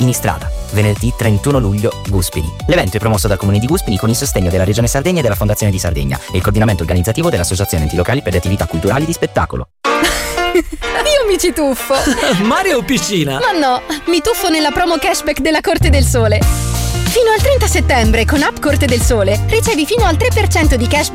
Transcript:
in Istrada. Venerdì 31 luglio, Guspini. L'evento è promosso dal Comune di Guspini con il sostegno della Regione Sardegna e della Fondazione di Sardegna e il coordinamento organizzativo dell'Associazione Enti Locali per le Attività Culturali di Spettacolo. Io mi ci tuffo. Mare o piscina? Ma no, mi tuffo nella promo cashback della Corte del Sole. Fino al 30 settembre con App Corte del Sole ricevi fino al 3% di cashback